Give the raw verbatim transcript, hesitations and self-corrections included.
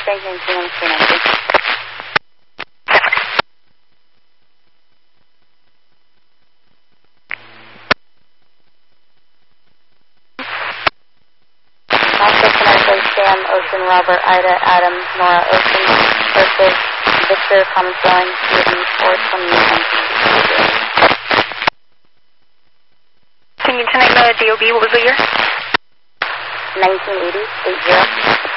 Frank nineteen on three ninety. Also connected Sam, Ocean, Robert, Ida, Adam, Nora, Ocean, versus Victor, common spelling, C D four twenty-eight. Can you tonight know the D O B? What was the year? nineteen eighty, eight zero.